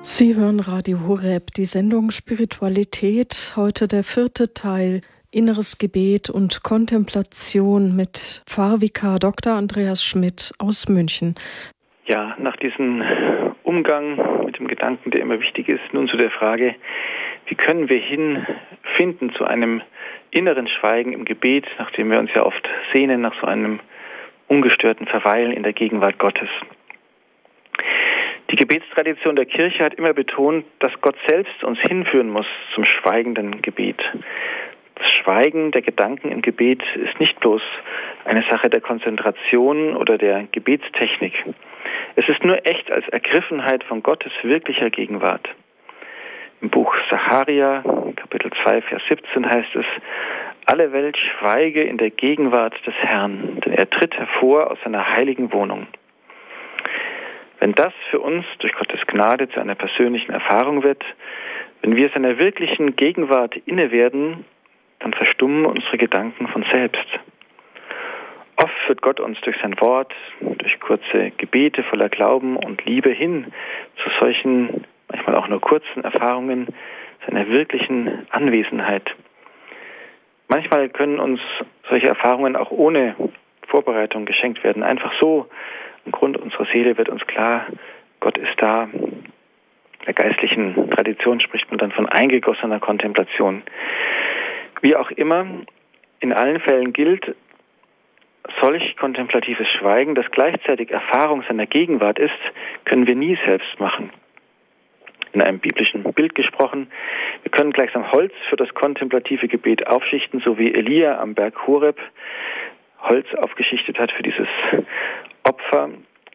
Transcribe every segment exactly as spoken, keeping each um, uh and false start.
Sie hören Radio Horeb, die Sendung Spiritualität, heute der vierte Teil, Inneres Gebet und Kontemplation mit Pfarrvikar Doktor Andreas Schmidt aus München. Ja, nach diesem Umgang mit dem Gedanken, der immer wichtig ist, nun zu der Frage, wie können wir hinfinden zu einem inneren Schweigen im Gebet, nachdem wir uns ja oft sehnen nach so einem ungestörten Verweilen in der Gegenwart Gottes. Die Gebetstradition der Kirche hat immer betont, dass Gott selbst uns hinführen muss zum schweigenden Gebet. Das Schweigen der Gedanken im Gebet ist nicht bloß eine Sache der Konzentration oder der Gebetstechnik. Es ist nur echt als Ergriffenheit von Gottes wirklicher Gegenwart. Im Buch Sacharja, Kapitel zwei, Vers siebzehn heißt es, alle Welt schweige in der Gegenwart des Herrn, denn er tritt hervor aus seiner heiligen Wohnung. Wenn das für uns durch Gottes Gnade zu einer persönlichen Erfahrung wird, wenn wir seiner wirklichen Gegenwart inne werden, dann verstummen unsere Gedanken von selbst. Oft führt Gott uns durch sein Wort, durch kurze Gebete voller Glauben und Liebe hin zu solchen, manchmal auch nur kurzen Erfahrungen seiner wirklichen Anwesenheit. Manchmal können uns solche Erfahrungen auch ohne Vorbereitung geschenkt werden. Einfach so, im Grund unserer Seele wird uns klar, Gott ist da. In der geistlichen Tradition spricht man dann von eingegossener Kontemplation. Wie auch immer, in allen Fällen gilt, solch kontemplatives Schweigen, das gleichzeitig Erfahrung seiner Gegenwart ist, können wir nie selbst machen. In einem biblischen Bild gesprochen, wir können gleichsam Holz für das kontemplative Gebet aufschichten, so wie Elia am Berg Horeb Holz aufgeschichtet hat für dieses Opfer.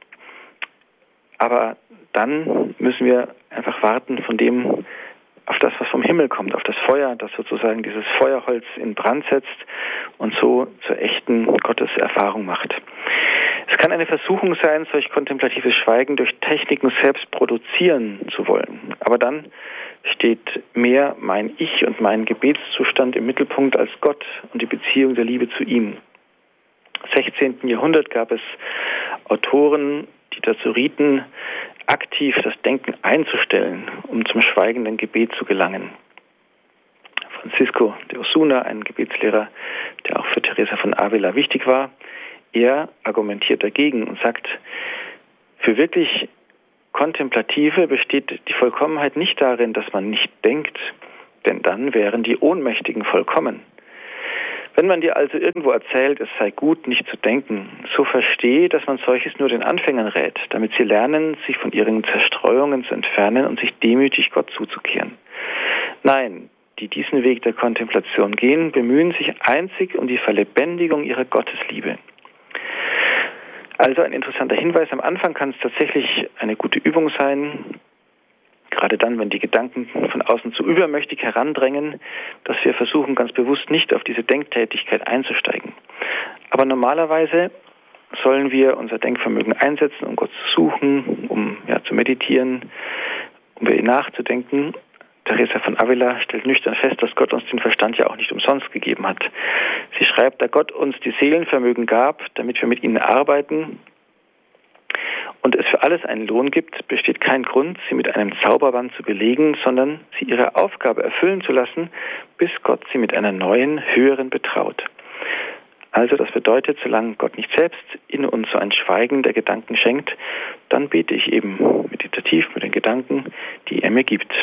Aber dann müssen wir einfach warten von dem, auf das, was vom Himmel kommt, auf das Feuer, das sozusagen dieses Feuerholz in Brand setzt und so zur echten Gotteserfahrung macht. Es kann eine Versuchung sein, solch kontemplatives Schweigen durch Techniken selbst produzieren zu wollen. Aber dann steht mehr mein Ich und mein Gebetszustand im Mittelpunkt als Gott und die Beziehung der Liebe zu ihm. Im sechzehnten Jahrhundert gab es Autoren, die dazu rieten, aktiv das Denken einzustellen, um zum schweigenden Gebet zu gelangen. Francisco de Osuna, ein Gebetslehrer, der auch für Teresa von Avila wichtig war, er argumentiert dagegen und sagt, für wirklich Kontemplative besteht die Vollkommenheit nicht darin, dass man nicht denkt, denn dann wären die Ohnmächtigen vollkommen. Wenn man dir also irgendwo erzählt, es sei gut, nicht zu denken, so verstehe, dass man solches nur den Anfängern rät, damit sie lernen, sich von ihren Zerstreuungen zu entfernen und sich demütig Gott zuzukehren. Nein, die diesen Weg der Kontemplation gehen, bemühen sich einzig um die Verlebendigung ihrer Gottesliebe. Also ein interessanter Hinweis, am Anfang kann es tatsächlich eine gute Übung sein, gerade dann, wenn die Gedanken von außen zu übermächtig herandrängen, dass wir versuchen, ganz bewusst nicht auf diese Denktätigkeit einzusteigen. Aber normalerweise sollen wir unser Denkvermögen einsetzen, um Gott zu suchen, um ja, zu meditieren, um über ihn nachzudenken. Teresa von Avila stellt nüchtern fest, dass Gott uns den Verstand ja auch nicht umsonst gegeben hat. Sie schreibt, da Gott uns die Seelenvermögen gab, damit wir mit ihnen arbeiten, und es für alles einen Lohn gibt, besteht kein Grund, sie mit einem Zauberband zu belegen, sondern sie ihre Aufgabe erfüllen zu lassen, bis Gott sie mit einer neuen, höheren betraut. Also das bedeutet, solange Gott nicht selbst in uns so ein Schweigen der Gedanken schenkt, dann bete ich eben meditativ mit den Gedanken, die er mir gibt.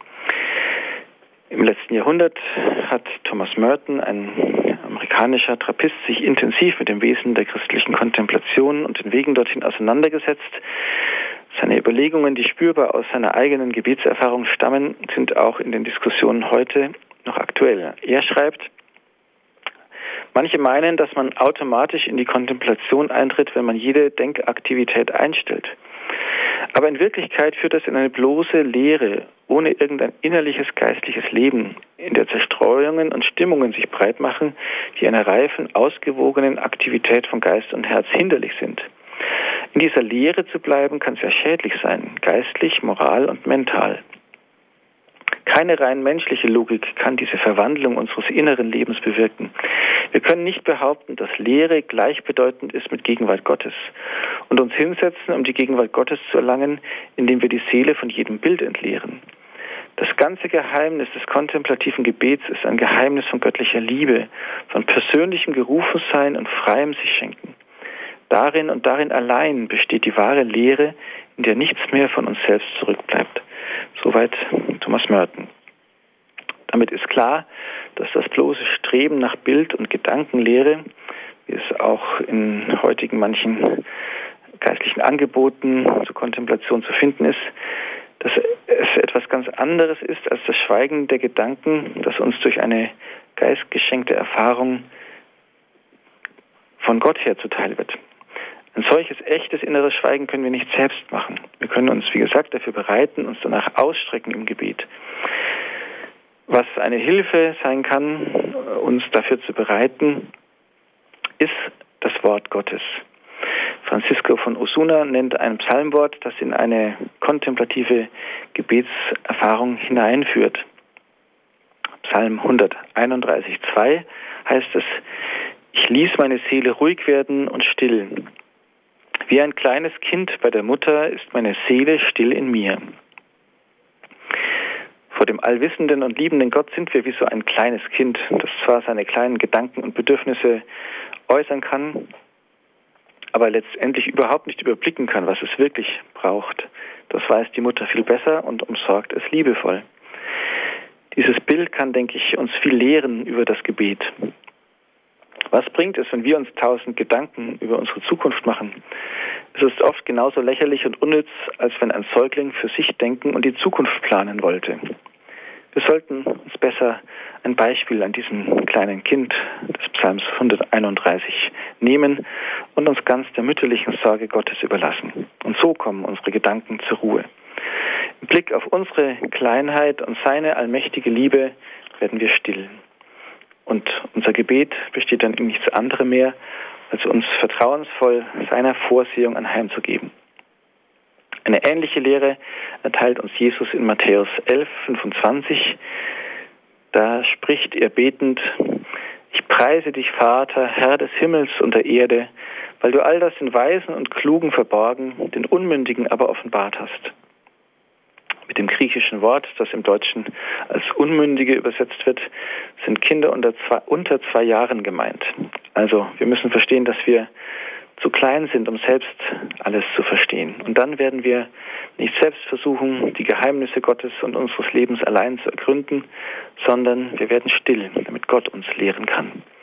Im letzten Jahrhundert hat Thomas Merton, ein amerikanischer Trappist, sich intensiv mit dem Wesen der christlichen Kontemplation und den Wegen dorthin auseinandergesetzt. Seine Überlegungen, die spürbar aus seiner eigenen Gebetserfahrung stammen, sind auch in den Diskussionen heute noch aktuell. Er schreibt, manche meinen, dass man automatisch in die Kontemplation eintritt, wenn man jede Denkaktivität einstellt. Aber in Wirklichkeit führt das in eine bloße Leere, ohne irgendein innerliches geistliches Leben, in der Zerstreuungen und Stimmungen sich breit machen, die einer reifen, ausgewogenen Aktivität von Geist und Herz hinderlich sind. In dieser Leere zu bleiben, kann sehr schädlich sein, geistlich, moral und mental. Keine rein menschliche Logik kann diese Verwandlung unseres inneren Lebens bewirken. Wir können nicht behaupten, dass Lehre gleichbedeutend ist mit Gegenwart Gottes und uns hinsetzen, um die Gegenwart Gottes zu erlangen, indem wir die Seele von jedem Bild entleeren. Das ganze Geheimnis des kontemplativen Gebets ist ein Geheimnis von göttlicher Liebe, von persönlichem Gerufensein und freiem Sichschenken. Darin und darin allein besteht die wahre Lehre, in der nichts mehr von uns selbst zurückbleibt. Soweit Thomas Merton. Damit ist klar, dass das bloße Streben nach Bild- und Gedankenlehre, wie es auch in heutigen manchen geistlichen Angeboten zur Kontemplation zu finden ist, dass es etwas ganz anderes ist als das Schweigen der Gedanken, das uns durch eine geistgeschenkte Erfahrung von Gott her zuteil wird. Ein solches echtes inneres Schweigen können wir nicht selbst machen. Wir können uns, wie gesagt, dafür bereiten, uns danach ausstrecken im Gebet. Was eine Hilfe sein kann, uns dafür zu bereiten, ist das Wort Gottes. Francisco von Osuna nennt ein Psalmwort, das in eine kontemplative Gebetserfahrung hineinführt. Psalm hunderteinunddreißig, zwei heißt es: Ich ließ meine Seele ruhig werden und still. Wie ein kleines Kind bei der Mutter ist meine Seele still in mir. Vor dem allwissenden und liebenden Gott sind wir wie so ein kleines Kind, das zwar seine kleinen Gedanken und Bedürfnisse äußern kann, aber letztendlich überhaupt nicht überblicken kann, was es wirklich braucht. Das weiß die Mutter viel besser und umsorgt es liebevoll. Dieses Bild kann, denke ich, uns viel lehren über das Gebet. Was bringt es, wenn wir uns tausend Gedanken über unsere Zukunft machen? Es ist oft genauso lächerlich und unnütz, als wenn ein Säugling für sich denken und die Zukunft planen wollte. Wir sollten uns besser ein Beispiel an diesem kleinen Kind des Psalms hunderteinunddreißig nehmen und uns ganz der mütterlichen Sorge Gottes überlassen. Und so kommen unsere Gedanken zur Ruhe. Im Blick auf unsere Kleinheit und seine allmächtige Liebe werden wir still. Und unser Gebet besteht dann in nichts anderem mehr, als uns vertrauensvoll seiner Vorsehung anheimzugeben. Eine ähnliche Lehre erteilt uns Jesus in Matthäus elf, fünfundzwanzig. Da spricht er betend: Ich preise dich, Vater, Herr des Himmels und der Erde, weil du all das den Weisen und Klugen verborgen, den Unmündigen aber offenbart hast. Mit dem griechischen Wort, das im Deutschen als Unmündige übersetzt wird, sind Kinder unter zwei, unter zwei Jahren gemeint. Also wir müssen verstehen, dass wir zu klein sind, um selbst alles zu verstehen. Und dann werden wir nicht selbst versuchen, die Geheimnisse Gottes und unseres Lebens allein zu ergründen, sondern wir werden still, damit Gott uns lehren kann.